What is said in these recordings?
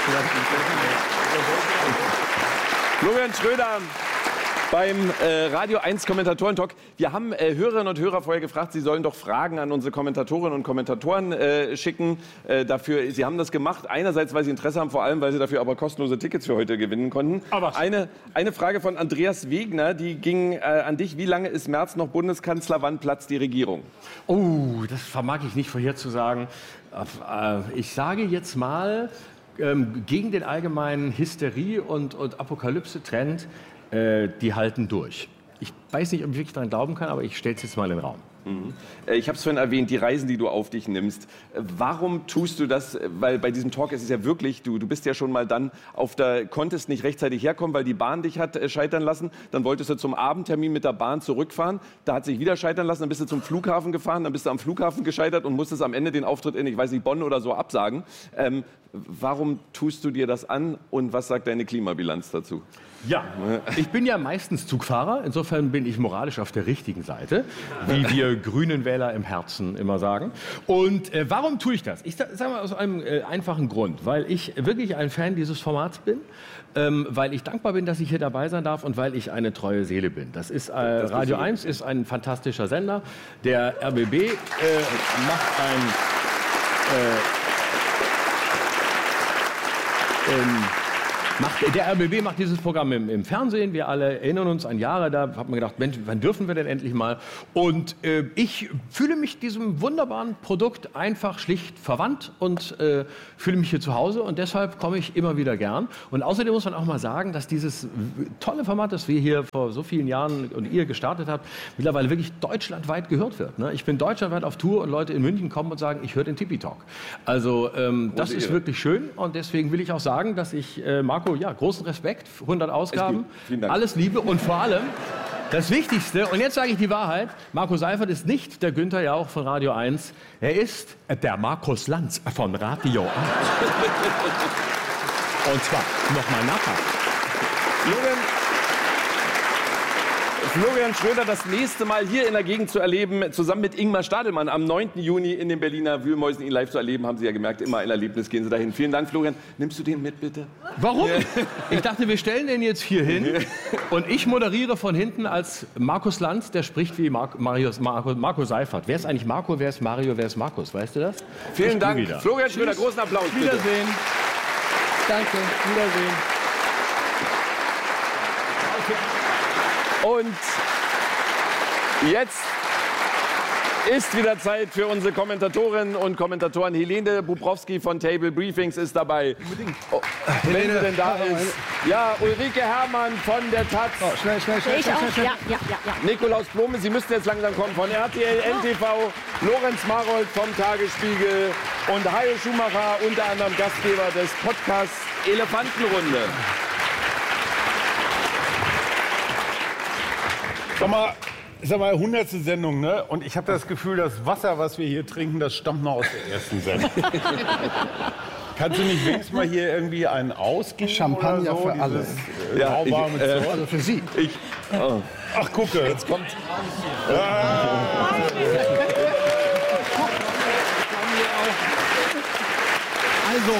Florian Schröder beim Radio 1 Kommentatoren-Talk. Wir haben Hörerinnen und Hörer vorher gefragt, sie sollen doch Fragen an unsere Kommentatorinnen und Kommentatoren schicken. Sie haben das gemacht, einerseits, weil sie Interesse haben, vor allem, weil sie dafür aber kostenlose Tickets für heute gewinnen konnten. Eine Frage von Andreas Wegner, die ging an dich. Wie lange ist Merz noch Bundeskanzler? Wann platzt die Regierung? Oh, das vermag ich nicht vorherzusagen. Ich sage jetzt mal, gegen den allgemeinen Hysterie- und Apokalypse-Trend, die halten durch. Ich weiß nicht, ob ich wirklich daran glauben kann, aber ich stelle es jetzt mal in den Raum. Ich habe es vorhin erwähnt, die Reisen, die du auf dich nimmst. Warum tust du das? Weil bei diesem Talk ist es ja wirklich, du bist ja schon mal dann konntest nicht rechtzeitig herkommen, weil die Bahn dich hat scheitern lassen. Dann wolltest du zum Abendtermin mit der Bahn zurückfahren. Da hat sich wieder scheitern lassen. Dann bist du zum Flughafen gefahren. Dann bist du am Flughafen gescheitert und musstest am Ende den Auftritt in, ich weiß nicht, Bonn oder so absagen. Warum tust du dir das an und was sagt deine Klimabilanz dazu? Ja, ich bin ja meistens Zugfahrer. Insofern bin ich moralisch auf der richtigen Seite, wie wir grünen Wähler im Herzen immer sagen. Und warum tue ich das? Ich sage mal aus einem einfachen Grund, weil ich wirklich ein Fan dieses Formats bin, weil ich dankbar bin, dass ich hier dabei sein darf und weil ich eine treue Seele bin. Das ist Radio 1 ist ein fantastischer Sender. Der RBB der RBB macht dieses Programm im Fernsehen. Wir alle erinnern uns an Jahre, da hat man gedacht, Mensch, wann dürfen wir denn endlich mal? Und ich fühle mich diesem wunderbaren Produkt einfach schlicht verwandt und fühle mich hier zu Hause und deshalb komme ich immer wieder gern. Und außerdem muss man auch mal sagen, dass dieses tolle Format, das wir hier vor so vielen Jahren und ihr gestartet habt, mittlerweile wirklich deutschlandweit gehört wird. Ne? Ich bin deutschlandweit auf Tour und Leute in München kommen und sagen, ich höre den Tipi Talk. Also das ist wirklich schön und deswegen will ich auch sagen, dass ich Marco, ja, großen Respekt, 100 Ausgaben, alles Liebe und vor allem das Wichtigste, und jetzt sage ich die Wahrheit, Marco Seifert ist nicht der Günther Jauch von Radio 1, er ist der Markus Lanz von Radio 1. Und zwar nochmal nachher. Florian Schröder das nächste Mal hier in der Gegend zu erleben, zusammen mit Ingmar Stadelmann. Am 9. Juni in den Berliner Wühlmäusen ihn live zu erleben, haben Sie ja gemerkt, immer ein Erlebnis, gehen Sie dahin. Vielen Dank, Florian. Nimmst du den mit, bitte? Warum? Ich dachte, wir stellen den jetzt hier hin und ich moderiere von hinten als Markus Lanz, der spricht wie Marco Seifert. Wer ist eigentlich Marco, wer ist Mario, wer ist Markus? Weißt du das? Vielen Dank, wieder. Florian Schröder, großen Applaus. Wiedersehen. Bitte. Danke, Wiedersehen. Und jetzt ist wieder Zeit für unsere Komentatorinnen und Kommentatoren. Helene Bubrowski von Table Briefings ist dabei. Oh, wenn sie denn da ist. Ja, Ulrike Herrmann von der Taz. Oh, schnell. Ja. Nikolaus Blome, Sie müssten jetzt langsam kommen, von RTL, NTV. Lorenz Marold vom Tagesspiegel. Und Hajo Schumacher, unter anderem Gastgeber des Podcasts Elefantenrunde. Sag mal, 100. Sendung, ne? Und ich habe das Gefühl, das Wasser, was wir hier trinken, das stammt noch aus der ersten Sendung. Kannst du nicht wenigstens mal hier irgendwie einen ausgeben? Champagner oder so? für alle. Ja, also für Sie. Ach, gucke, jetzt kommt... Also,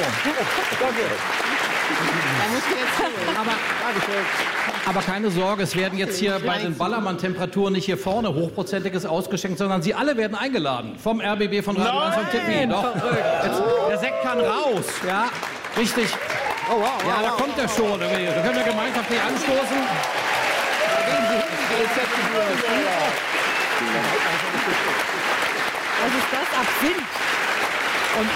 aber keine Sorge, es werden jetzt hier bei den Ballermann-Temperaturen nicht hier vorne Hochprozentiges ausgeschenkt, sondern Sie alle werden eingeladen. Vom RBB, von Radio 1, vom Tipi. Doch. Jetzt, der Sekt kann raus. Ja, richtig. Oh, wow, ja, da kommt er schon. Da können wir gemeinschaftlich anstoßen. Was ist das? Absinth. Und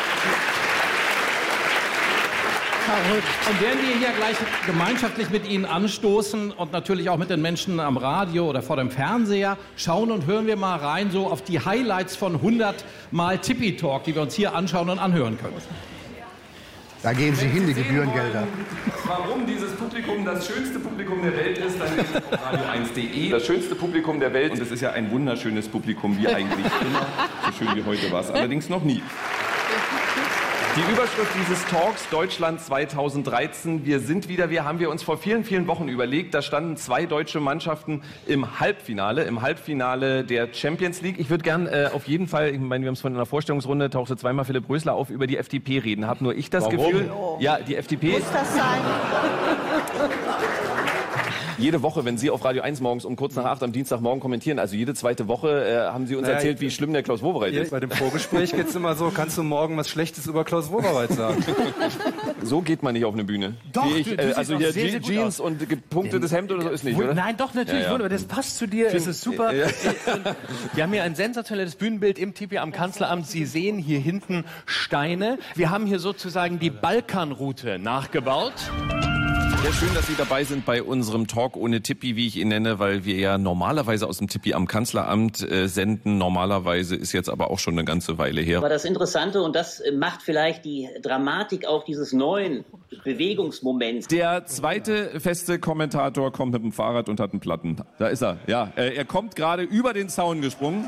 verrückt. Und werden wir hier gleich gemeinschaftlich mit Ihnen anstoßen und natürlich auch mit den Menschen am Radio oder vor dem Fernseher, schauen und hören wir mal rein so auf die Highlights von 100 Mal Tipi Talk, die wir uns hier anschauen und anhören können. Da gehen Sie hin, die Gebührengelder. Warum dieses Publikum das schönste Publikum der Welt ist, dann ist es auf radio1.de. Das schönste Publikum der Welt. Und es ist ja ein wunderschönes Publikum, wie eigentlich immer. So schön wie heute war es allerdings noch nie. Die Überschrift dieses Talks, Deutschland 2013, haben wir uns vor vielen, vielen Wochen überlegt. Da standen 2 deutsche Mannschaften im Halbfinale der Champions League. Ich würde gern auf jeden Fall, ich meine, wir haben es von in der Vorstellungsrunde, tauchte zweimal Philipp Rösler auf, über die FDP reden. Hab nur ich das Gefühl, ja, die FDP... Muss das sein? Jede Woche, wenn Sie auf Radio 1 morgens um kurz nach 8 am Dienstagmorgen kommentieren, also jede zweite Woche, haben Sie uns erzählt, wie schlimm der Klaus Wowereit ist. Bei dem Vorgespräch geht es immer so, kannst du morgen was Schlechtes über Klaus Wowereit sagen? So geht man nicht auf eine Bühne. Doch, also hier sehr Jeans und gepunktetes Hemd oder so ist nicht, oder? Nein, doch, natürlich. Ja, ja. Das passt zu dir. Es ist super. Ja. Wir haben hier ein sensationelles Bühnenbild im Tipi am Kanzleramt. Sie sehen hier hinten Steine. Wir haben hier sozusagen die Balkanroute nachgebaut. Sehr schön, dass Sie dabei sind bei unserem Talk ohne Tippi, wie ich ihn nenne, weil wir ja normalerweise aus dem Tippi am Kanzleramt senden. Normalerweise ist jetzt aber auch schon eine ganze Weile her. Aber das Interessante, und das macht vielleicht die Dramatik auch dieses neuen Bewegungsmoments. Der zweite feste Kommentator kommt mit dem Fahrrad und hat einen Platten. Da ist er. Ja, er kommt gerade über den Zaun gesprungen.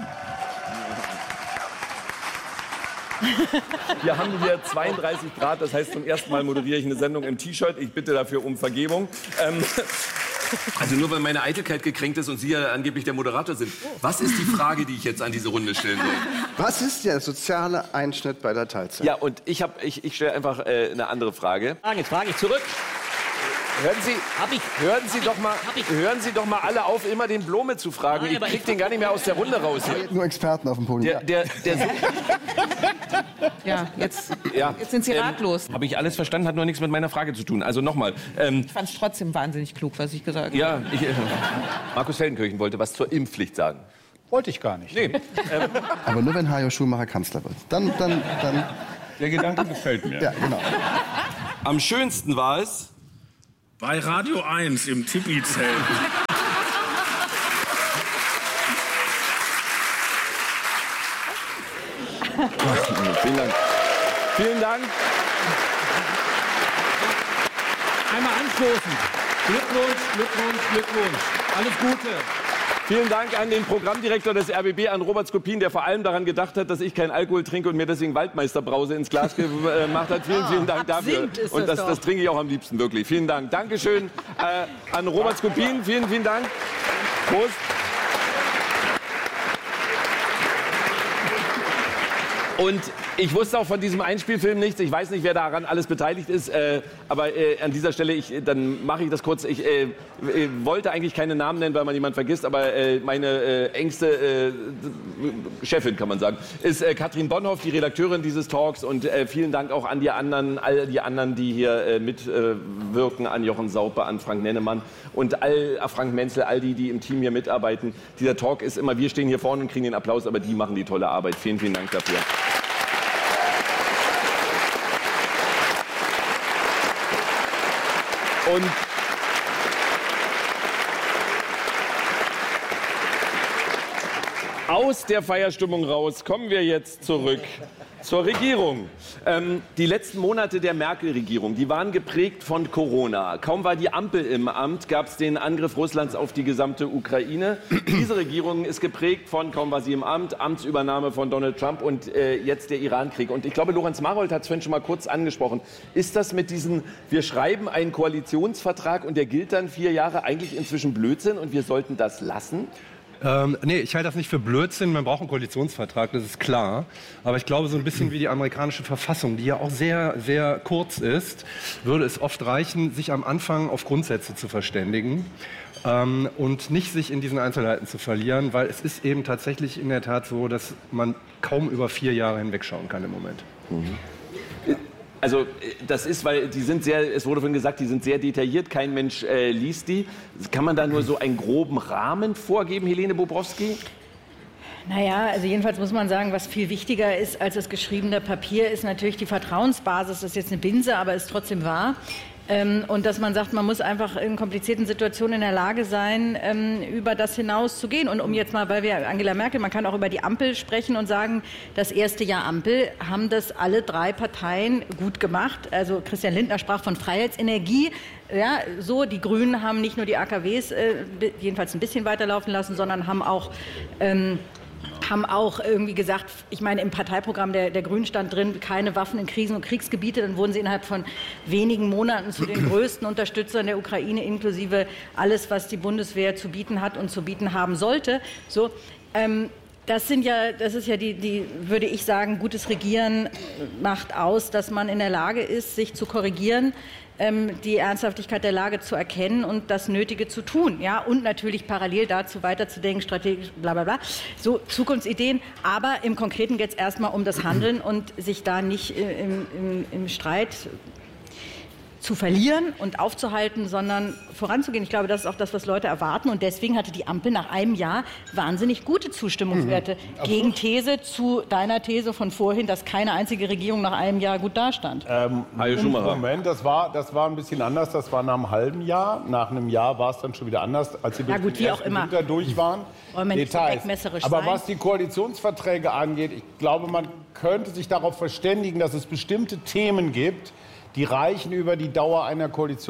Hier haben wir 32 Grad, das heißt, zum ersten Mal moderiere ich eine Sendung im T-Shirt. Ich bitte dafür um Vergebung. Also nur weil meine Eitelkeit gekränkt ist und Sie ja angeblich der Moderator sind. Was ist die Frage, die ich jetzt an diese Runde stellen soll? Was ist der soziale Einschnitt bei der Teilzeit? Ja, und ich stelle einfach eine andere Frage. Jetzt frage ich zurück. Hören Sie doch mal alle auf, immer den Blome zu fragen. Ich krieg den gar nicht mehr aus der Runde raus. Nur Experten auf dem Podium. Jetzt sind Sie ratlos. Habe ich alles verstanden, hat nur nichts mit meiner Frage zu tun. Also nochmal. Ich fand es trotzdem wahnsinnig klug, was ich gesagt habe. Ja, Markus Feldenkirchen wollte was zur Impfpflicht sagen. Wollte ich gar nicht. Nee. Aber nur wenn Hajo Schumacher Kanzler wird. Dann. Der Gedanke gefällt mir. Ja, genau. Am schönsten war es... Bei Radio 1 im Tippi-Zelt. Vielen Dank. Vielen Dank. Einmal anstoßen. Glückwunsch. Alles Gute. Vielen Dank an den Programmdirektor des RBB, an Robert Skopin, der vor allem daran gedacht hat, dass ich keinen Alkohol trinke und mir deswegen Waldmeisterbrause ins Glas gemacht hat. Vielen Dank dafür. Und das trinke ich auch am liebsten, wirklich. Vielen Dank. Dankeschön an Robert Skopin. Vielen Dank. Prost. Und ich wusste auch von diesem Einspielfilm nichts. Ich weiß nicht, wer daran alles beteiligt ist. Aber an dieser Stelle, dann mache ich das kurz. Ich wollte eigentlich keine Namen nennen, weil man jemanden vergisst. Aber meine engste Chefin, kann man sagen, ist Katrin Bonhoff, die Redakteurin dieses Talks. Und vielen Dank auch an all die anderen, die hier mitwirken. An Jochen Saupe, an Frank Nennemann und Frank Menzel, all die im Team hier mitarbeiten. Dieser Talk ist immer, wir stehen hier vorne und kriegen den Applaus, aber die machen die tolle Arbeit. Vielen Dank dafür. Und aus der Feierstimmung raus kommen wir jetzt zurück zur Regierung. Die letzten Monate der Merkel-Regierung, die waren geprägt von Corona. Kaum war die Ampel im Amt, gab es den Angriff Russlands auf die gesamte Ukraine. Diese Regierung ist geprägt von, kaum war sie im Amt, Amtsübernahme von Donald Trump und jetzt der Irankrieg. Und ich glaube, Lorenz Marold hat es vorhin schon mal kurz angesprochen. Ist das mit diesen, wir schreiben einen Koalitionsvertrag und der gilt dann 4 Jahre, eigentlich inzwischen Blödsinn und wir sollten das lassen? Nee, ich halte das nicht für Blödsinn. Man braucht einen Koalitionsvertrag, das ist klar. Aber ich glaube, so ein bisschen wie die amerikanische Verfassung, die ja auch sehr, sehr kurz ist, würde es oft reichen, sich am Anfang auf Grundsätze zu verständigen und nicht sich in diesen Einzelheiten zu verlieren, weil es ist eben tatsächlich in der Tat so, dass man kaum über 4 Jahre hinwegschauen kann im Moment. Mhm. Also das ist, weil die sind sehr, es wurde vorhin gesagt, die sind sehr detailliert, kein Mensch liest die. Kann man da nur so einen groben Rahmen vorgeben, Helene Bobrowski? Naja, also jedenfalls muss man sagen, was viel wichtiger ist als das geschriebene Papier, ist natürlich die Vertrauensbasis. Das ist jetzt eine Binse, aber ist trotzdem wahr. Und dass man sagt, man muss einfach in komplizierten Situationen in der Lage sein, über das hinaus zu gehen. Und um jetzt mal, weil wir Angela Merkel, man kann auch über die Ampel sprechen und sagen, das erste Jahr Ampel haben das alle 3 Parteien gut gemacht. Also Christian Lindner sprach von Freiheitsenergie. Ja, so, die Grünen haben nicht nur die AKWs jedenfalls ein bisschen weiterlaufen lassen, sondern haben auch haben auch irgendwie gesagt, ich meine, im Parteiprogramm der Grünen stand drin, keine Waffen in Krisen- und Kriegsgebiete. Dann wurden sie innerhalb von wenigen Monaten zu den größten Unterstützern der Ukraine, inklusive alles, was die Bundeswehr zu bieten hat und zu bieten haben sollte. So, das ist ja die, würde ich sagen, gutes Regieren macht aus, dass man in der Lage ist, sich zu korrigieren, die Ernsthaftigkeit der Lage zu erkennen und das Nötige zu tun. Ja? Und natürlich parallel dazu weiterzudenken, strategisch, bla bla bla. So Zukunftsideen. Aber im Konkreten geht es erstmal um das Handeln und sich da nicht im Streit zu verlieren und aufzuhalten, sondern voranzugehen. Ich glaube, das ist auch das, was Leute erwarten. Und deswegen hatte die Ampel nach einem Jahr wahnsinnig gute Zustimmungswerte. Gegenthese zu deiner These von vorhin, dass keine einzige Regierung nach einem Jahr gut dastand. Moment, das war ein bisschen anders. Das war nach einem halben Jahr. Nach einem Jahr war es dann schon wieder anders, als sie durch den ersten Winter durch waren. Details. Aber was die Koalitionsverträge angeht, ich glaube, man könnte sich darauf verständigen, dass es bestimmte Themen gibt, die reichen über die Dauer einer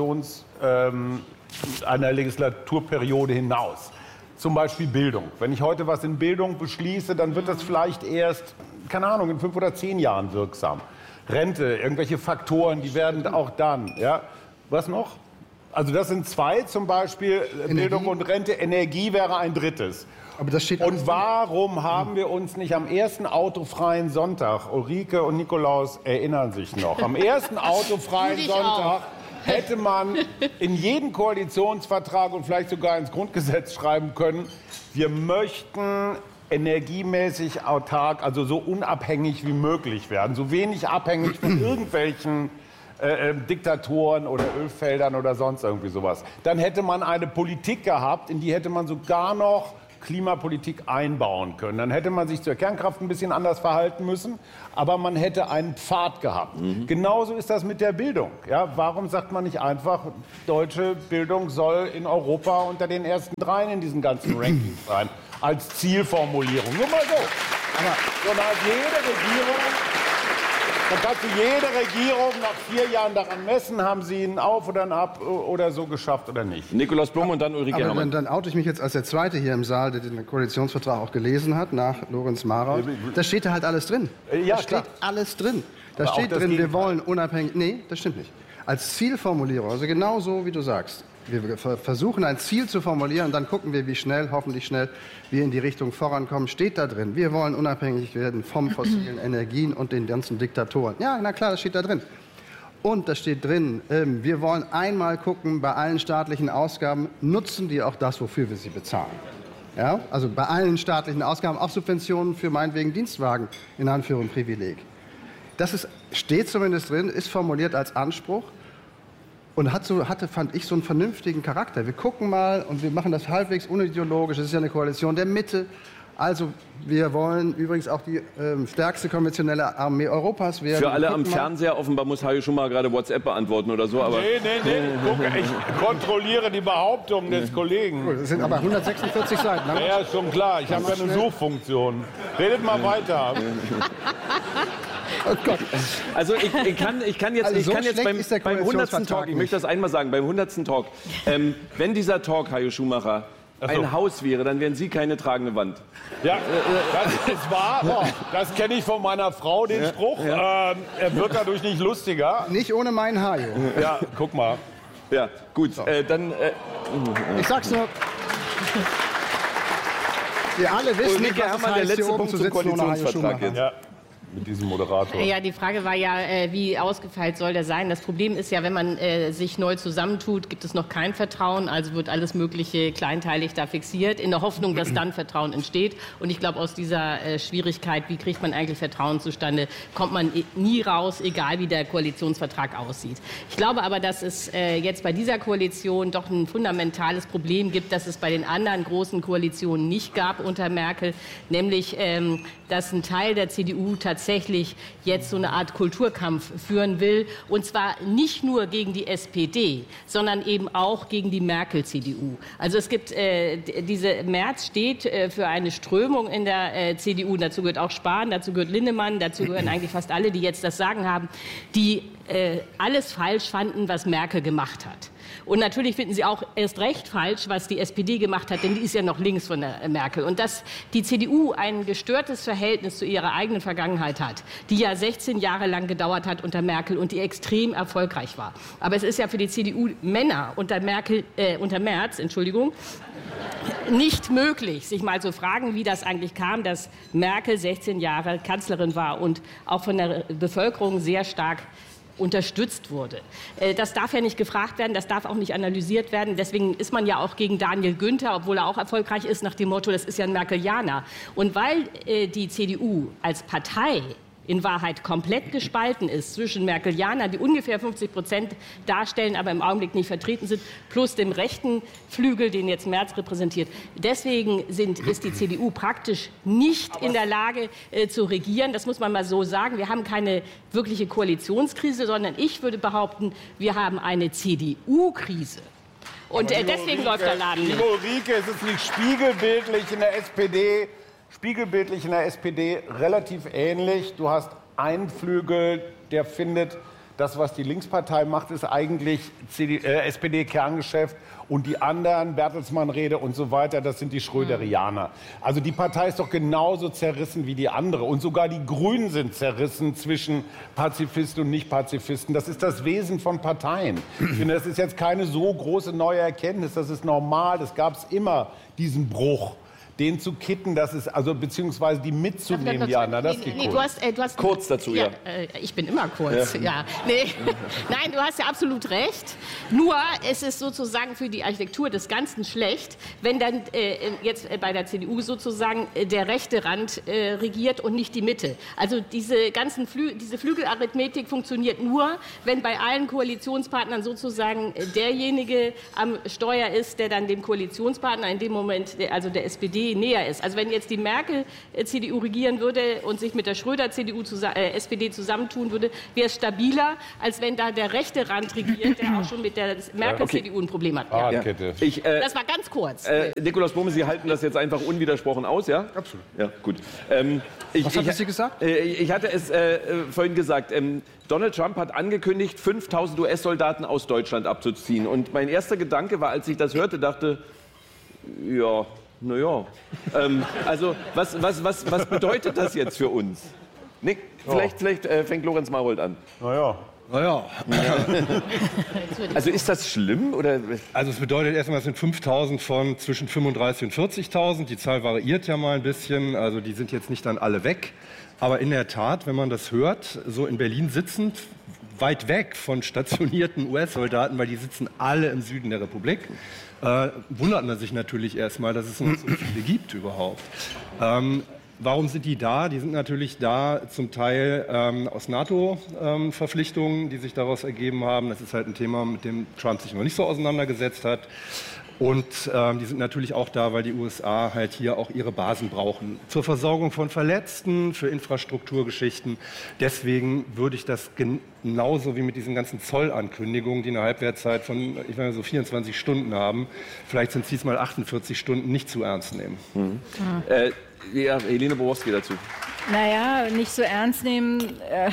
einer Legislaturperiode hinaus. Zum Beispiel Bildung. Wenn ich heute was in Bildung beschließe, dann wird das vielleicht erst, keine Ahnung, in 5 oder 10 Jahren wirksam. Rente, irgendwelche Faktoren, die werden auch dann. Ja. Was noch? Also das sind 2 zum Beispiel, Energie. Bildung und Rente. Energie wäre ein drittes. Aber das steht und warum haben wir uns nicht am ersten autofreien Sonntag, Ulrike und Nikolaus erinnern sich noch, am ersten autofreien Sonntag hätte man in jeden Koalitionsvertrag und vielleicht sogar ins Grundgesetz schreiben können, wir möchten energiemäßig autark, also so unabhängig wie möglich werden, so wenig abhängig von irgendwelchen Diktatoren oder Ölfeldern oder sonst irgendwie sowas. Dann hätte man eine Politik gehabt, in die hätte man sogar noch Klimapolitik einbauen können. Dann hätte man sich zur Kernkraft ein bisschen anders verhalten müssen, aber man hätte einen Pfad gehabt. Genauso ist das mit der Bildung. Ja, warum sagt man nicht einfach, deutsche Bildung soll in Europa unter den ersten 3 in diesen ganzen Rankings sein, als Zielformulierung. Nur mal so. Aber dann kannst du jede Regierung nach 4 Jahren daran messen, haben sie einen Auf- oder einen Ab- oder so geschafft oder nicht. Nikolaus Blum und dann Ulrike Herrmann. Dann oute ich mich jetzt als der Zweite hier im Saal, der den Koalitionsvertrag auch gelesen hat, nach Lorenz Maraut. Da steht da halt alles drin. Ja, da steht alles drin. Da steht drin, wir wollen unabhängig... Nee, das stimmt nicht. Als Zielformulierung, also genau so, wie du sagst. Wir versuchen, ein Ziel zu formulieren und dann gucken wir, wie schnell, hoffentlich schnell, wir in die Richtung vorankommen. Steht da drin, wir wollen unabhängig werden vom fossilen Energien und den ganzen Diktatoren. Ja, na klar, das steht da drin. Und da steht drin, wir wollen einmal gucken, bei allen staatlichen Ausgaben, nutzen die auch das, wofür wir sie bezahlen. Ja? Also bei allen staatlichen Ausgaben, auch Subventionen für meinetwegen Dienstwagen, in Anführung Privileg. Das steht zumindest drin, ist formuliert als Anspruch. Und hatte, fand ich, so einen vernünftigen Charakter. Wir gucken mal und wir machen das halbwegs unideologisch. Es ist ja eine Koalition der Mitte. Also wir wollen übrigens auch die stärkste konventionelle Armee Europas werden. Für alle am Fernseher, offenbar muss Hajo Schumacher gerade WhatsApp beantworten oder so. Aber nee. Guck, ich kontrolliere die Behauptungen des Kollegen. Das sind aber 146 Seiten. Ja, ist schon klar. Ich habe ja eine Suchfunktion. Redet mal weiter. Oh Gott. Also ich kann jetzt beim 100. Talk, ich möchte das einmal sagen, beim 100. Talk, wenn dieser Talk, Hajo Schumacher, ein Haus wäre, dann wären Sie keine tragende Wand. Ja, das ist wahr. Das kenne ich von meiner Frau, den Spruch. Er wird dadurch nicht lustiger. Nicht ohne meinen Hajo. Ja, guck mal. Ja, gut, so. Dann... ich sag's nur. Wir alle wissen nicht, was es heißt, der letzte hier oben Punkt zu zum sitzen ohne Hajo Koalitionsvertrag Schumacher. jetzt. Ja. Mit diesem Moderator. Ja, die Frage war ja, wie ausgefeilt soll der sein? Das Problem ist ja, wenn man sich neu zusammentut, gibt es noch kein Vertrauen, also wird alles Mögliche kleinteilig da fixiert, in der Hoffnung, dass dann Vertrauen entsteht. Und ich glaube, aus dieser Schwierigkeit, wie kriegt man eigentlich Vertrauen zustande, kommt man nie raus, egal wie der Koalitionsvertrag aussieht. Ich glaube aber, dass es jetzt bei dieser Koalition doch ein fundamentales Problem gibt, das es bei den anderen großen Koalitionen nicht gab unter Merkel, nämlich, dass ein Teil der CDU tatsächlich jetzt so eine Art Kulturkampf führen will. Und zwar nicht nur gegen die SPD, sondern eben auch gegen die Merkel-CDU. Also es gibt, diese Merz steht für eine Strömung in der CDU. Dazu gehört auch Spahn, dazu gehört Linnemann, dazu gehören eigentlich fast alle, die jetzt das Sagen haben, die alles falsch fanden, was Merkel gemacht hat. Und natürlich finden Sie auch erst recht falsch, was die SPD gemacht hat, denn die ist ja noch links von der Merkel. Und dass die CDU ein gestörtes Verhältnis zu ihrer eigenen Vergangenheit hat, die ja 16 Jahre lang gedauert hat unter Merkel und die extrem erfolgreich war. Aber es ist ja für die CDU-Männer unter Merz, nicht möglich, sich mal zu fragen, wie das eigentlich kam, dass Merkel 16 Jahre Kanzlerin war und auch von der Bevölkerung sehr stark unterstützt wurde. Das darf ja nicht gefragt werden, das darf auch nicht analysiert werden. Deswegen ist man ja auch gegen Daniel Günther, obwohl er auch erfolgreich ist, nach dem Motto, das ist ja ein Merkelianer. Und weil die CDU als Partei in Wahrheit komplett gespalten ist zwischen Merkelianern, die ungefähr 50% darstellen, aber im Augenblick nicht vertreten sind, plus dem rechten Flügel, den jetzt Merz repräsentiert. Deswegen ist die CDU praktisch nicht in der Lage zu regieren. Das muss man mal so sagen. Wir haben keine wirkliche Koalitionskrise, sondern ich würde behaupten, wir haben eine CDU-Krise. Und deswegen läuft der Laden nicht. Liebe Ulrike, ist es nicht spiegelbildlich in der SPD relativ ähnlich. Du hast einen Flügel, der findet, das, was die Linkspartei macht, ist eigentlich SPD-Kerngeschäft. Und die anderen, Bertelsmann-Rede und so weiter, das sind die Schröderianer. Also die Partei ist doch genauso zerrissen wie die andere. Und sogar die Grünen sind zerrissen zwischen Pazifisten und Nicht-Pazifisten. Das ist das Wesen von Parteien. Ich finde, das ist jetzt keine so große neue Erkenntnis. Das ist normal. Das gab es immer, diesen Bruch. Den zu kitten, das ist, also beziehungsweise die mitzunehmen, Jana, das geht du hast kurz dazu, ja. Ich bin immer kurz, ja. Nee. Nein, du hast ja absolut recht. Nur es ist sozusagen für die Architektur des Ganzen schlecht, wenn dann jetzt bei der CDU sozusagen der rechte Rand regiert und nicht die Mitte. Also diese Flügelarithmetik funktioniert nur, wenn bei allen Koalitionspartnern sozusagen derjenige am Steuer ist, der dann dem Koalitionspartner in dem Moment, also der SPD, näher ist. Also wenn jetzt die Merkel-CDU regieren würde und sich mit der Schröder-SPD zusammentun würde, wäre es stabiler, als wenn da der rechte Rand regiert, der auch schon mit der Merkel-CDU ein Problem hat. Ja. Das war ganz kurz. Nikolaus Blome, Sie halten das jetzt einfach unwidersprochen aus, ja? Absolut. Ja, gut. Was haben Sie gesagt? Ich hatte es vorhin gesagt. Donald Trump hat angekündigt, 5.000 US-Soldaten aus Deutschland abzuziehen. Und mein erster Gedanke war, als ich das hörte, dachte, ja, naja, also was bedeutet das jetzt für uns? Nick, vielleicht fängt Lorenz Marold an. Naja. Also ist das schlimm? Oder? Also es bedeutet erstmal, es sind 5.000 von zwischen 35.000 und 40.000. Die Zahl variiert ja mal ein bisschen, also die sind jetzt nicht dann alle weg. Aber in der Tat, wenn man das hört, so in Berlin sitzend, weit weg von stationierten US-Soldaten, weil die sitzen alle im Süden der Republik, wundert man sich natürlich erstmal, dass es noch so viele gibt überhaupt. Warum sind die da? Die sind natürlich da zum Teil aus NATO-Verpflichtungen, die sich daraus ergeben haben. Das ist halt ein Thema, mit dem Trump sich noch nicht so auseinandergesetzt hat. Und die sind natürlich auch da, weil die USA halt hier auch ihre Basen brauchen. Zur Versorgung von Verletzten, für Infrastrukturgeschichten. Deswegen würde ich das genauso wie mit diesen ganzen Zollankündigungen, die eine Halbwertszeit von, ich meine, so 24 Stunden haben, vielleicht sind es diesmal 48 Stunden, nicht zu ernst nehmen. Ja, Helene Borowski dazu. Naja, nicht so ernst nehmen.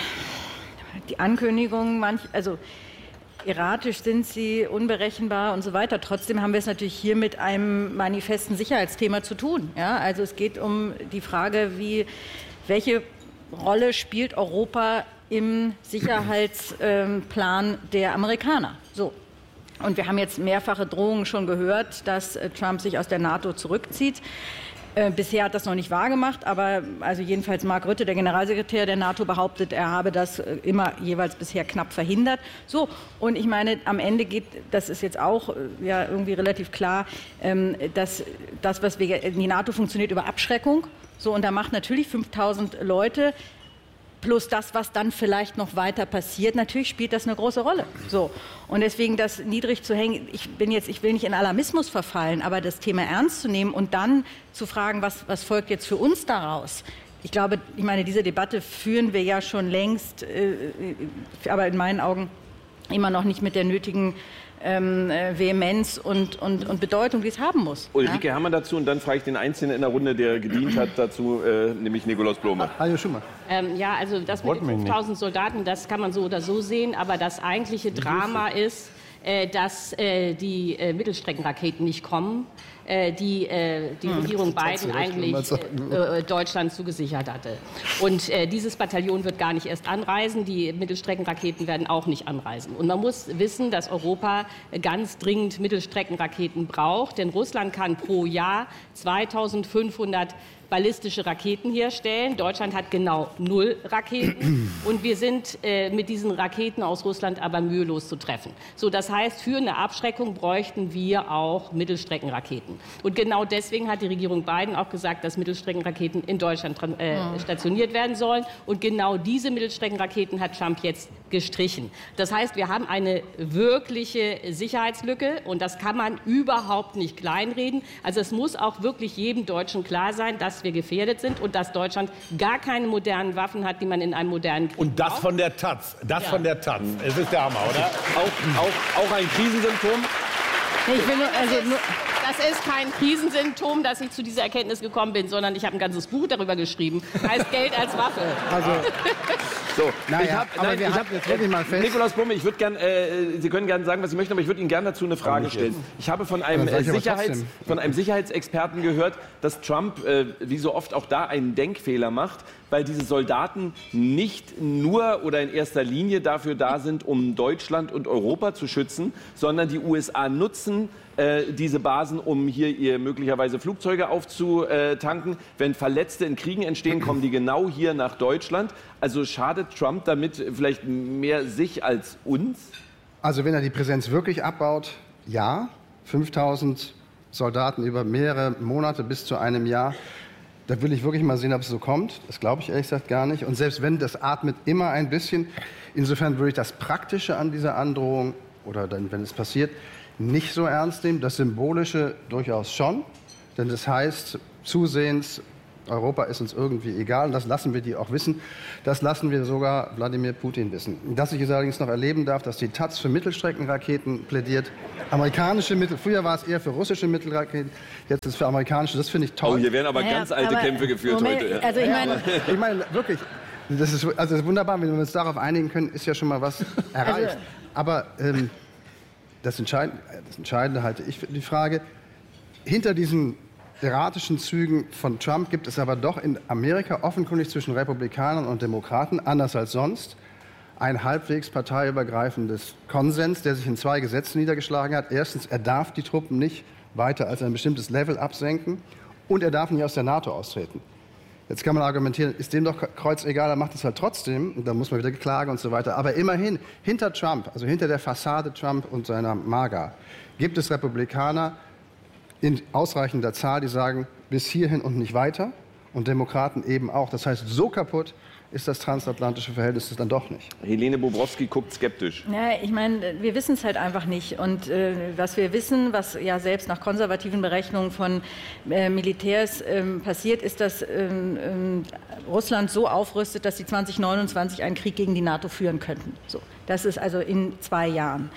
Die Ankündigungen, also erratisch sind sie, unberechenbar und so weiter. Trotzdem haben wir es natürlich hier mit einem manifesten Sicherheitsthema zu tun. Ja? Also es geht um die Frage, welche Rolle spielt Europa im Sicherheitsplan der Amerikaner? So. Und wir haben jetzt mehrfache Drohungen schon gehört, dass Trump sich aus der NATO zurückzieht. Bisher hat das noch nicht wahrgemacht, aber also jedenfalls Mark Rutte, der Generalsekretär der NATO, behauptet, er habe das immer jeweils bisher knapp verhindert. So, und ich meine, am Ende geht, das ist jetzt auch ja irgendwie relativ klar, dass das, was die NATO funktioniert über Abschreckung. So, und da macht natürlich 5.000 Leute plus das, was dann vielleicht noch weiter passiert, natürlich spielt das eine große Rolle. So. Und deswegen das niedrig zu hängen, ich will nicht in Alarmismus verfallen, aber das Thema ernst zu nehmen und dann zu fragen, was folgt jetzt für uns daraus? Ich glaube, diese Debatte führen wir ja schon längst, aber in meinen Augen immer noch nicht mit der nötigen Vehemenz und Bedeutung, die es haben muss. Ulrike Herrmann dazu und dann frage ich den Einzelnen in der Runde, der gedient hat dazu, nämlich Nikolaus Blome. Hallo Schumann. Ja, also das mit den 5.000 Soldaten, das kann man so oder so sehen, aber das eigentliche Drama ist, dass die Mittelstreckenraketen nicht kommen, die Regierung Biden eigentlich Deutschland zugesichert hatte. Und dieses Bataillon wird gar nicht erst anreisen, die Mittelstreckenraketen werden auch nicht anreisen. Und man muss wissen, dass Europa ganz dringend Mittelstreckenraketen braucht, denn Russland kann pro Jahr 2500 ballistische Raketen herstellen. Deutschland hat genau 0 Raketen und wir sind mit diesen Raketen aus Russland aber mühelos zu treffen. So, das heißt, für eine Abschreckung bräuchten wir auch Mittelstreckenraketen. Und genau deswegen hat die Regierung Biden auch gesagt, dass Mittelstreckenraketen in Deutschland stationiert werden sollen. Und genau diese Mittelstreckenraketen hat Trump jetzt gestrichen. Das heißt, wir haben eine wirkliche Sicherheitslücke und das kann man überhaupt nicht kleinreden. Also es muss auch wirklich jedem Deutschen klar sein, dass wir gefährdet sind und dass Deutschland gar keine modernen Waffen hat, die man in einem modernen Krieg Und das braucht. von der Taz. Das von der Taz. Es ist der Hammer, oder? Auch ein Krisensymptom? Ich will das ist kein Krisensymptom, dass ich zu dieser Erkenntnis gekommen bin, sondern ich habe ein ganzes Buch darüber geschrieben. Heißt Geld als Waffe. Also, so, naja, jetzt wirklich mal fest. Nikolaus Bumme, ich würde gern, Sie können gerne sagen, was Sie möchten, aber ich würde Ihnen gerne dazu eine Frage stellen. Ich habe von einem Sicherheitsexperten gehört, dass Trump, wie so oft auch da, einen Denkfehler macht, weil diese Soldaten nicht nur oder in erster Linie dafür da sind, um Deutschland und Europa zu schützen, sondern die USA nutzen diese Basen, um hier ihr möglicherweise Flugzeuge aufzutanken. Wenn Verletzte in Kriegen entstehen, kommen die genau hier nach Deutschland. Also schadet Trump damit vielleicht mehr sich als uns? Also wenn er die Präsenz wirklich abbaut, ja. 5.000 Soldaten über mehrere Monate bis zu einem Jahr. Da will ich wirklich mal sehen, ob es so kommt. Das glaube ich ehrlich gesagt gar nicht. Und selbst wenn, das atmet immer ein bisschen. Insofern würde ich das Praktische an dieser Androhung, oder dann, wenn es passiert, nicht so ernst nehmen. Das Symbolische durchaus schon. Denn das heißt, zusehends, Europa ist uns irgendwie egal. Und das lassen wir die auch wissen. Das lassen wir sogar Wladimir Putin wissen. Dass ich es allerdings noch erleben darf, dass die Taz für Mittelstreckenraketen plädiert. Amerikanische Mittel, früher war es eher für russische Mittelraketen, jetzt ist es für amerikanische. Das finde ich toll. Oh, hier werden aber ganz alte Kämpfe geführt heute. Also ich meine, wirklich, das ist wunderbar, wenn wir uns darauf einigen können, ist ja schon mal was erreicht. Aber das Entscheidende halte ich für die Frage, hinter diesen erratischen Zügen von Trump gibt es aber doch in Amerika offenkundig zwischen Republikanern und Demokraten, anders als sonst, ein halbwegs parteiübergreifendes Konsens, der sich in 2 Gesetzen niedergeschlagen hat. Erstens, er darf die Truppen nicht weiter als ein bestimmtes Level absenken und er darf nicht aus der NATO austreten. Jetzt kann man argumentieren, ist dem doch kreuzegal, er macht es halt trotzdem, und dann muss man wieder klagen und so weiter. Aber immerhin, hinter Trump, also hinter der Fassade Trump und seiner MAGA, gibt es Republikaner in ausreichender Zahl, die sagen, bis hierhin und nicht weiter, und Demokraten eben auch. Das heißt, so kaputt ist das transatlantische Verhältnis dann doch nicht. Helene Bobrowski guckt skeptisch. Ja, ich meine, wir wissen es halt einfach nicht. Und was wir wissen, was ja selbst nach konservativen Berechnungen von Militärs passiert, ist, dass Russland so aufrüstet, dass sie 2029 einen Krieg gegen die NATO führen könnten. So, das ist also in 2 Jahren.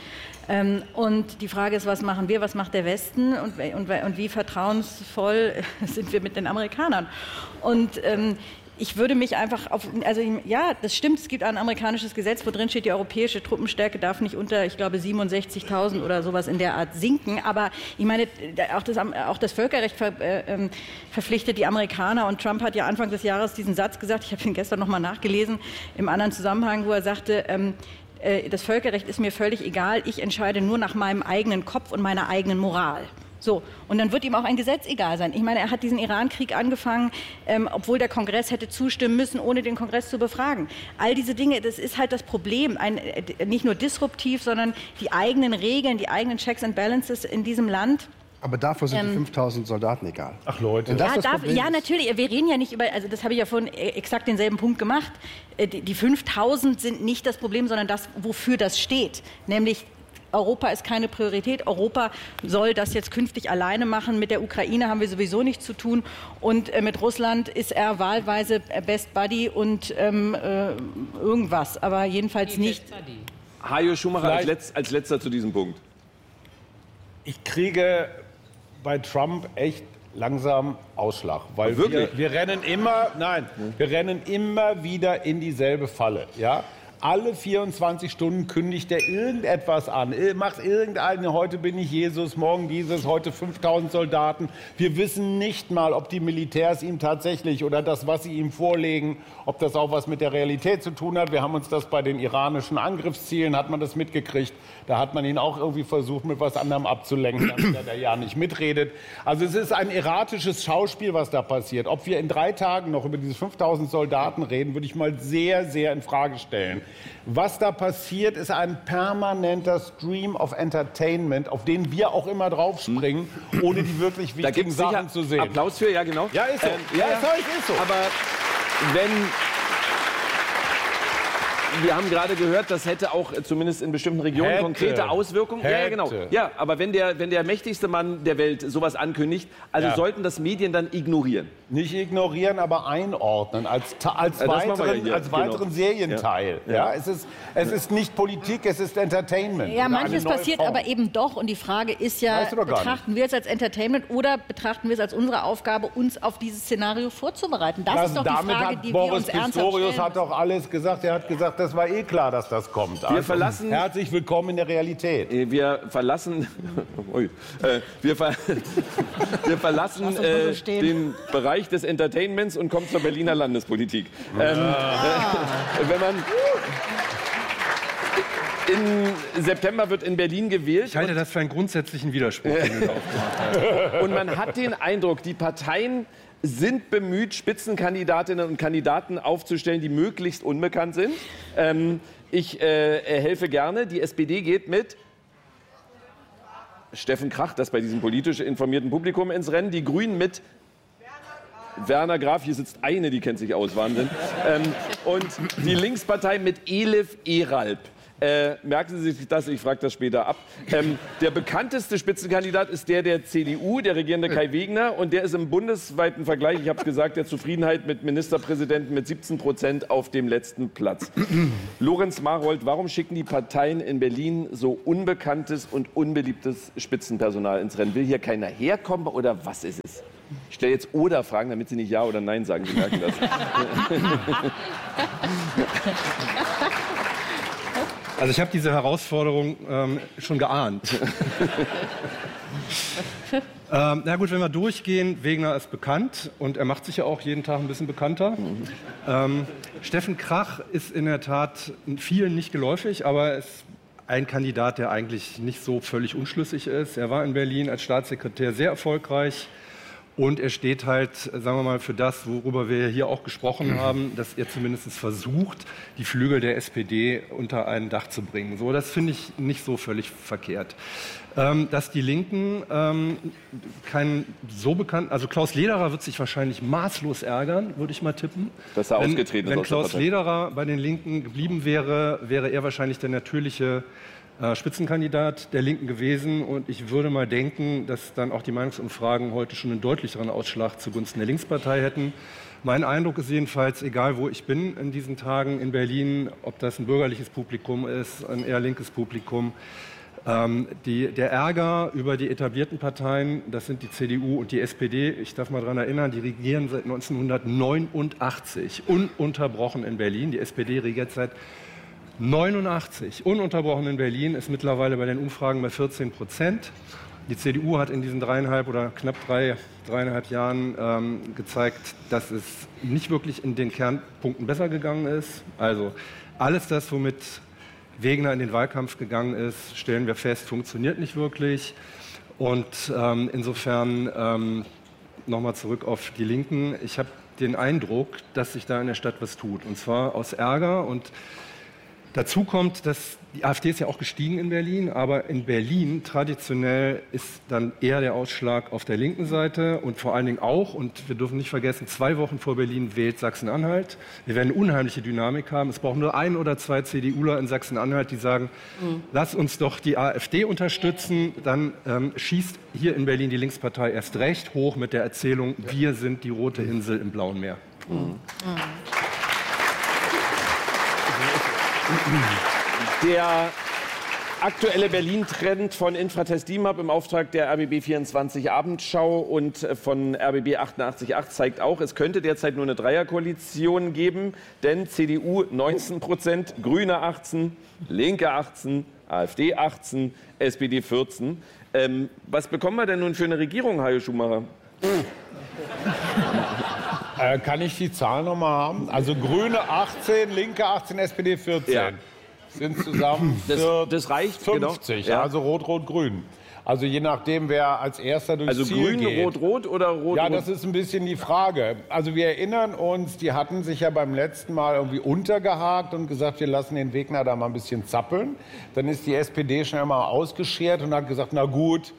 Und die Frage ist, was machen wir, was macht der Westen und wie vertrauensvoll sind wir mit den Amerikanern? Und ich würde mich einfach ja, das stimmt, es gibt ein amerikanisches Gesetz, wo drin steht, die europäische Truppenstärke darf nicht unter, ich glaube, 67.000 oder sowas in der Art sinken. Aber ich meine, auch das Völkerrecht verpflichtet die Amerikaner. Und Trump hat ja Anfang des Jahres diesen Satz gesagt, ich habe ihn gestern noch mal nachgelesen, im anderen Zusammenhang, wo er sagte, das Völkerrecht ist mir völlig egal, ich entscheide nur nach meinem eigenen Kopf und meiner eigenen Moral. So, und dann wird ihm auch ein Gesetz egal sein. Ich meine, er hat diesen Iran-Krieg angefangen, obwohl der Kongress hätte zustimmen müssen, ohne den Kongress zu befragen. All diese Dinge, das ist halt das Problem. Nicht nur disruptiv, sondern die eigenen Regeln, die eigenen Checks and Balances in diesem Land. Aber davor sind die 5.000 Soldaten egal. Ach Leute. Ja, natürlich. Wir reden ja nicht über, also das habe ich ja vorhin exakt denselben Punkt gemacht. Die 5.000 sind nicht das Problem, sondern das, wofür das steht. Nämlich, Europa ist keine Priorität. Europa soll das jetzt künftig alleine machen. Mit der Ukraine haben wir sowieso nichts zu tun. Und mit Russland ist er wahlweise Best Buddy und irgendwas. Aber jedenfalls nicht. Hajo Schumacher als letzter zu diesem Punkt. Ich kriege bei Trump echt langsam Ausschlag, weil wir rennen immer wieder in dieselbe Falle, ja. Alle 24 Stunden kündigt er irgendetwas an. Macht irgendeine, heute bin ich Jesus, morgen dieses, heute 5000 Soldaten. Wir wissen nicht mal, ob die Militärs ihm tatsächlich oder das, was sie ihm vorlegen, ob das auch was mit der Realität zu tun hat. Wir haben uns das bei den iranischen Angriffszielen, hat man das mitgekriegt. Da hat man ihn auch irgendwie versucht, mit was anderem abzulenken, damit er ja nicht mitredet. Also es ist ein erratisches Schauspiel, was da passiert. Ob wir in 3 Tagen noch über diese 5000 Soldaten reden, würde ich mal sehr, sehr in Frage stellen. Was da passiert, ist ein permanenter Stream of Entertainment, auf den wir auch immer draufspringen, ohne die wirklich wichtigen Sachen zu sehen. Applaus für, ja genau. Ja, ist so. Ist so. Aber wir haben gerade gehört, das hätte auch zumindest in bestimmten Regionen konkrete Auswirkungen. Ja, genau. Ja, aber wenn der mächtigste Mann der Welt sowas ankündigt, also sollten das Medien dann ignorieren? Nicht ignorieren, aber einordnen als weiteren Serienteil. Ja. Es ist nicht Politik, es ist Entertainment. Ja, manches passiert aber eben doch. Und die Frage ist ja, betrachten wir es als Entertainment oder betrachten wir es als unsere Aufgabe, uns auf dieses Szenario vorzubereiten? Das ist doch die Frage, die wir uns ernsthaft stellen. Boris Pistorius hat doch alles gesagt. Er hat gesagt, das war eh klar, dass das kommt. Wir verlassen, herzlich willkommen in der Realität. Wir verlassen den Bereich des Entertainments und kommen zur Berliner Landespolitik. Wenn man im September wird in Berlin gewählt. Ich halte das für einen grundsätzlichen Widerspruch, den du da aufgemacht hast. Und man hat den Eindruck, die Parteien sind bemüht, Spitzenkandidatinnen und Kandidaten aufzustellen, die möglichst unbekannt sind. Ich helfe gerne. Die SPD geht mit Steffen Krach, das bei diesem politisch informierten Publikum, ins Rennen. Die Grünen mit Werner Graf, hier sitzt eine, die kennt sich aus, Wahnsinn. Und die Linkspartei mit Elif Eralp. Merken Sie sich das, ich frage das später ab. Der bekannteste Spitzenkandidat ist der CDU, der regierende Kai Wegner. Und der ist im bundesweiten Vergleich, ich habe es gesagt, der Zufriedenheit mit Ministerpräsidenten mit 17% auf dem letzten Platz. Lorenz Marold, warum schicken die Parteien in Berlin so unbekanntes und unbeliebtes Spitzenpersonal ins Rennen? Will hier keiner herkommen oder was ist es? Ich stelle jetzt Oder-Fragen, damit Sie nicht Ja oder Nein sagen. Sie merken das. Also ich habe diese Herausforderung schon geahnt. Na gut, wenn wir durchgehen, Wegner ist bekannt und er macht sich ja auch jeden Tag ein bisschen bekannter. Steffen Krach ist in der Tat vielen nicht geläufig, aber ist ein Kandidat, der eigentlich nicht so völlig unschlüssig ist. Er war in Berlin als Staatssekretär sehr erfolgreich. Und er steht halt, sagen wir mal, für das, worüber wir hier auch gesprochen haben, dass er zumindest versucht, die Flügel der SPD unter ein Dach zu bringen. So, das finde ich nicht so völlig verkehrt. Dass die Linken keinen so bekannten, also Klaus Lederer wird sich wahrscheinlich maßlos ärgern, würde ich mal tippen. Dass er ausgetreten ist. Wenn Klaus Lederer bei den Linken geblieben wäre, wäre er wahrscheinlich der natürliche Spitzenkandidat der Linken gewesen. Und ich würde mal denken, dass dann auch die Meinungsumfragen heute schon einen deutlicheren Ausschlag zugunsten der Linkspartei hätten. Mein Eindruck ist jedenfalls, egal wo ich bin in diesen Tagen in Berlin, ob das ein bürgerliches Publikum ist, ein eher linkes Publikum, der Ärger über die etablierten Parteien, das sind die CDU und die SPD, ich darf mal daran erinnern, die regieren seit 1989 ununterbrochen in Berlin. Die SPD regiert seit 89 ununterbrochen in Berlin, ist mittlerweile bei den Umfragen bei 14%. Die CDU hat in diesen knapp dreieinhalb Jahren gezeigt, dass es nicht wirklich in den Kernpunkten besser gegangen ist. Also alles das, womit Wegner in den Wahlkampf gegangen ist, stellen wir fest, funktioniert nicht wirklich. Und insofern nochmal zurück auf die Linken. Ich habe den Eindruck, dass sich da in der Stadt was tut. Und zwar aus Ärger. Und dazu kommt, dass die AfD ist ja auch gestiegen in Berlin, aber in Berlin traditionell ist dann eher der Ausschlag auf der linken Seite und vor allen Dingen auch, und wir dürfen nicht vergessen, 2 Wochen vor Berlin wählt Sachsen-Anhalt. Wir werden eine unheimliche Dynamik haben. Es braucht nur 1 oder 2 CDUler in Sachsen-Anhalt, die sagen, lass uns doch die AfD unterstützen. Dann schießt hier in Berlin die Linkspartei erst recht hoch mit der Erzählung, wir sind die rote Insel im Blauen Meer. aktuelle Berlin-Trend von Infratest DIMAP im Auftrag der RBB 24 Abendschau und von RBB 88.8 zeigt auch, es könnte derzeit nur eine Dreierkoalition geben, denn CDU 19%, Grüne 18, Linke 18, AfD 18, SPD 14. Was bekommen wir denn nun für eine Regierung, Hajo Schumacher? Kann ich die Zahl noch mal haben? Also Grüne 18, Linke 18, SPD 14. Ja. Sind zusammen das reicht, 50, genau. Ja. Also Rot-Rot-Grün. Also je nachdem, wer als Erster durchs Also Ziel Grün, geht. Rot-Rot oder Rot-Rot? Ja, das ist ein bisschen die Frage. Also wir erinnern uns, die hatten sich ja beim letzten Mal irgendwie untergehakt und gesagt, wir lassen den Wegner da mal ein bisschen zappeln. Dann ist die SPD schnell mal ausgeschert und hat gesagt, na gut,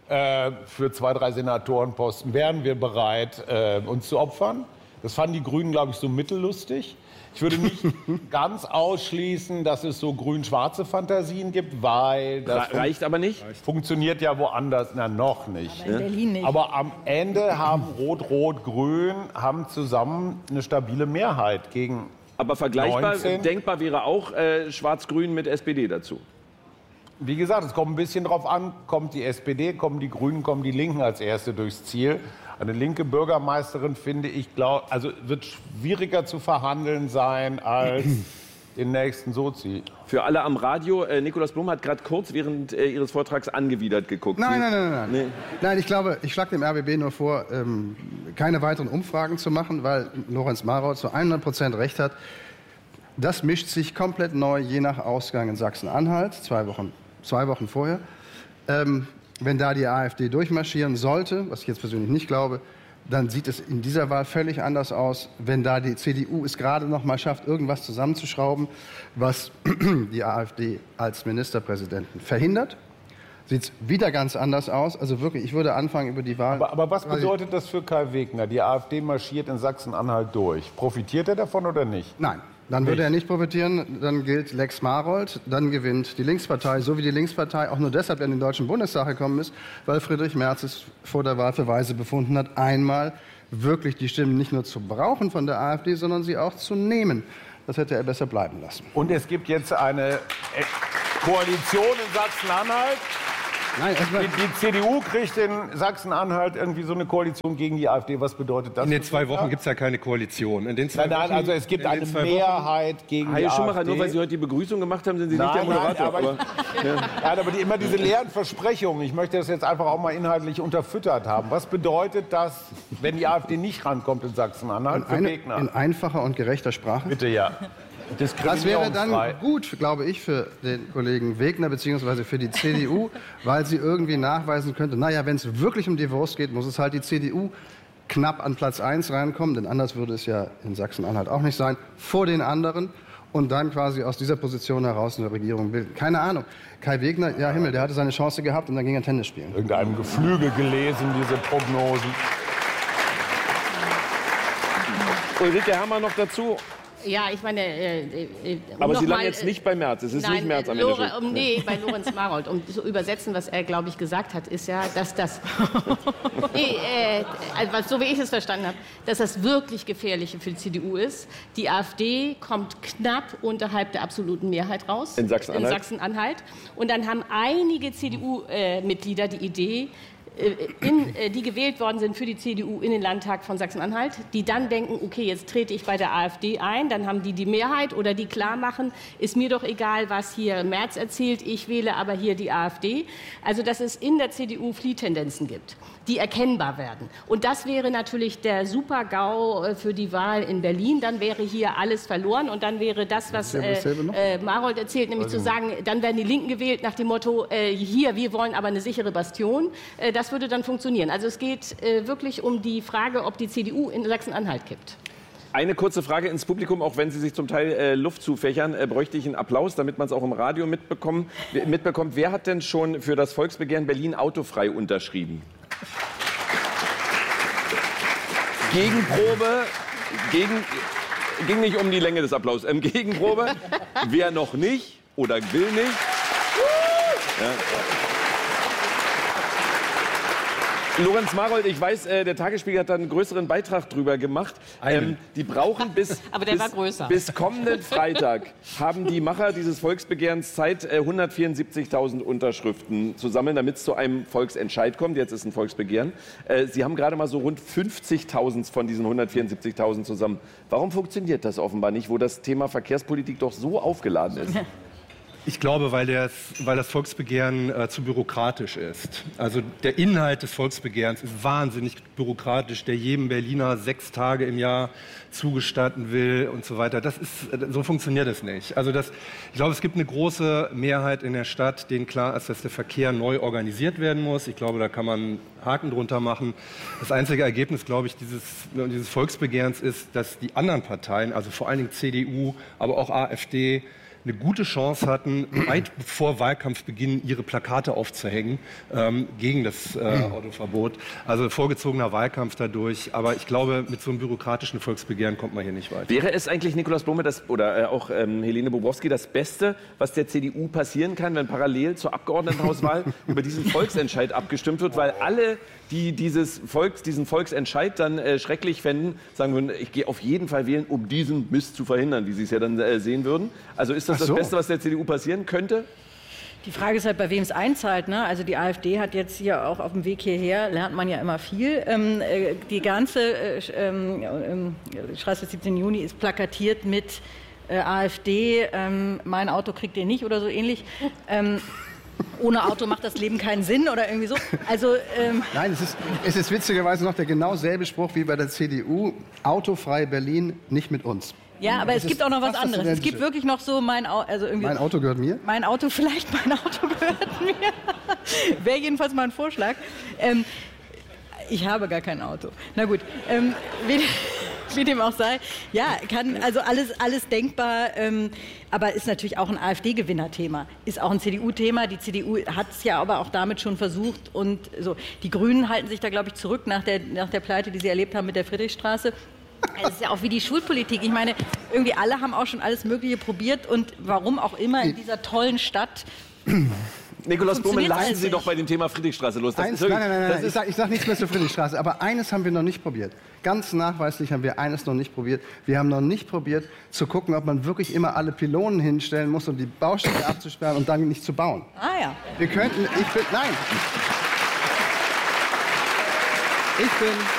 für 2, 3 Senatorenposten wären wir bereit, uns zu opfern. Das fanden die Grünen, glaube ich, so mittellustig. Ich würde nicht ganz ausschließen, dass es so grün-schwarze Fantasien gibt, weil das reicht aber nicht. Funktioniert ja woanders, na noch nicht. Aber in Berlin nicht. Aber am Ende haben Rot-Rot-Grün haben zusammen eine stabile Mehrheit gegen. Aber vergleichbar, 19. denkbar wäre auch Schwarz-Grün mit SPD dazu. Wie gesagt, es kommt ein bisschen drauf an, kommt die SPD, kommen die Grünen, kommen die Linken als Erste durchs Ziel. Eine linke Bürgermeisterin, finde ich, also wird schwieriger zu verhandeln sein als den nächsten Sozi. Für alle am Radio, Nikolaus Blum hat gerade kurz während Ihres Vortrags angewidert geguckt. Nein. Nee. Nein, ich glaube, ich schlage dem RBB nur vor, keine weiteren Umfragen zu machen, weil Lorenz Marold zu 100% recht hat. Das mischt sich komplett neu, je nach Ausgang in Sachsen-Anhalt, 2 Wochen vorher. Wenn da die AfD durchmarschieren sollte, was ich jetzt persönlich nicht glaube, dann sieht es in dieser Wahl völlig anders aus. Wenn da die CDU es gerade noch mal schafft, irgendwas zusammenzuschrauben, was die AfD als Ministerpräsidenten verhindert, sieht es wieder ganz anders aus. Also wirklich, ich würde anfangen über die Wahl. Aber was bedeutet das für Kai Wegner? Die AfD marschiert in Sachsen-Anhalt durch. Profitiert er davon oder nicht? Nein. Dann würde er nicht profitieren, dann gilt Lex Marold, dann gewinnt die Linkspartei, so wie die Linkspartei auch nur deshalb in den Deutschen Bundestag gekommen ist, weil Friedrich Merz es vor der Wahl für weise befunden hat, einmal wirklich die Stimmen nicht nur zu brauchen von der AfD, sondern sie auch zu nehmen. Das hätte er besser bleiben lassen. Und es gibt jetzt eine Koalition in Sachsen-Anhalt. Nein, die CDU kriegt in Sachsen-Anhalt irgendwie so eine Koalition gegen die AfD. Was bedeutet das? In den 2 Wochen gibt es ja keine Koalition. In den 2 Nein, Wochen, also es gibt eine Mehrheit gegen die Hajo Schumacher, AfD. nur weil Sie heute die Begrüßung gemacht haben, sind Sie nicht der Moderator. Aber immer diese leeren Versprechungen. Ich möchte das jetzt einfach auch mal inhaltlich unterfüttert haben. Was bedeutet das, wenn die AfD nicht rankommt in Sachsen-Anhalt für Wegner? In einfacher und gerechter Sprache? Bitte, ja. Das wäre dann gut, glaube ich, für den Kollegen Wegner bzw. für die CDU, weil sie irgendwie nachweisen könnte, naja, wenn es wirklich um die Wurst geht, muss es halt die CDU knapp an Platz 1 reinkommen, denn anders würde es ja in Sachsen-Anhalt auch nicht sein, vor den anderen und dann quasi aus dieser Position heraus eine Regierung bilden. Keine Ahnung. Kai Wegner, ja Himmel, der hatte seine Chance gehabt und dann ging er Tennis spielen. Irgendeinem Geflügel gelesen, diese Prognosen. Ulrike Herrmann noch dazu. Ja, ich meine... Aber Sie landen jetzt nicht bei Merz. Es ist nicht Merz am Ende. Nee, bei Lorenz Marold. Um zu übersetzen, was er, glaube ich, gesagt hat, ist ja, dass das... so wie ich es verstanden habe, dass das wirklich Gefährliche für die CDU ist. Die AfD kommt knapp unterhalb der absoluten Mehrheit raus. In Sachsen-Anhalt. In Sachsen-Anhalt. Und dann haben einige CDU-Mitglieder die Idee, die gewählt worden sind für die CDU in den Landtag von Sachsen-Anhalt, die dann denken, okay, jetzt trete ich bei der AfD ein, dann haben die Mehrheit oder die klar machen, ist mir doch egal, was hier Merz erzählt, ich wähle aber hier die AfD. Also, dass es in der CDU Fliehtendenzen gibt, die erkennbar werden. Und das wäre natürlich der Super-GAU für die Wahl in Berlin. Dann wäre hier alles verloren und dann wäre das, was Marold erzählt, nämlich zu sagen, dann werden die Linken gewählt nach dem Motto, hier, wir wollen aber eine sichere Bastion. Das würde dann funktionieren. Also es geht wirklich um die Frage, ob die CDU in Sachsen-Anhalt kippt. Eine kurze Frage ins Publikum, auch wenn Sie sich zum Teil Luft zufächern, bräuchte ich einen Applaus, damit man es auch im Radio mitbekommt. Wer hat denn schon für das Volksbegehren Berlin autofrei unterschrieben? Gegenprobe, ging nicht um die Länge des Applaus. Gegenprobe, wer noch nicht oder will nicht? Ja. Lorenz Marold, ich weiß, der Tagesspiegel hat da einen größeren Beitrag drüber gemacht. Die brauchen Aber der war größer. Bis kommenden Freitag haben die Macher dieses Volksbegehrens Zeit, 174.000 Unterschriften zu sammeln, damit es zu einem Volksentscheid kommt. Jetzt ist ein Volksbegehren. Sie haben gerade mal so rund 50.000 von diesen 174.000 zusammen. Warum funktioniert das offenbar nicht, wo das Thema Verkehrspolitik doch so aufgeladen ist? Ich glaube, weil das Volksbegehren zu bürokratisch ist. Also der Inhalt des Volksbegehrens ist wahnsinnig bürokratisch, der jedem Berliner 6 Tage im Jahr zugestatten will und so weiter. So funktioniert es nicht. Also ich glaube, es gibt eine große Mehrheit in der Stadt, denen klar ist, dass der Verkehr neu organisiert werden muss. Ich glaube, da kann man Haken drunter machen. Das einzige Ergebnis, glaube ich, dieses Volksbegehrens ist, dass die anderen Parteien, also vor allen Dingen CDU, aber auch AfD, eine gute Chance hatten, weit vor Wahlkampfbeginn ihre Plakate aufzuhängen gegen das Autoverbot. Also vorgezogener Wahlkampf dadurch. Aber ich glaube, mit so einem bürokratischen Volksbegehren kommt man hier nicht weiter. Wäre es eigentlich, Nikolaus Blome, oder auch Helene Bobrowski, das Beste, was der CDU passieren kann, wenn parallel zur Abgeordnetenhauswahl über diesen Volksentscheid abgestimmt wird? Weil alle, die diesen Volksentscheid dann schrecklich fänden, sagen würden, ich gehe auf jeden Fall wählen, um diesen Mist zu verhindern, wie sie es ja dann sehen würden. Also ist das das Beste, was der CDU passieren könnte? Die Frage ist halt, bei wem es einzahlt. Ne? Also die AfD hat jetzt hier auch auf dem Weg hierher, lernt man ja immer viel. Die ganze Straße 17. Juni ist plakatiert mit AfD, mein Auto kriegt ihr nicht oder so ähnlich. Ohne Auto macht das Leben keinen Sinn oder irgendwie so. Also, Nein, es ist witzigerweise noch der genau selbe Spruch wie bei der CDU. Autofrei Berlin, nicht mit uns. Ja, aber es gibt auch noch was anderes. Es gibt wirklich noch so mein Auto gehört mir? Mein Auto gehört mir. Wäre jedenfalls mal ein Vorschlag. Ich habe gar kein Auto. Na gut, wie dem auch sei. Ja, kann also alles denkbar, aber ist natürlich auch ein AfD-Gewinnerthema. Ist auch ein CDU-Thema. Die CDU hat es ja aber auch damit schon versucht. Und so. Die Grünen halten sich da, glaube ich, zurück nach der Pleite, die sie erlebt haben mit der Friedrichstraße. Es ist ja auch wie die Schulpolitik. Ich meine, irgendwie alle haben auch schon alles Mögliche probiert und warum auch immer in dieser tollen Stadt. Nikolaus Blome, leiten Sie doch bei dem Thema Friedrichstraße los. Nein, ich sage nichts mehr zur Friedrichstraße. Aber eines haben wir noch nicht probiert. Ganz nachweislich haben wir eines noch nicht probiert. Wir haben noch nicht probiert, zu gucken, ob man wirklich immer alle Pylonen hinstellen muss, um die Baustelle abzusperren und dann nicht zu bauen. Ah ja. Wir könnten, nein. Ich bin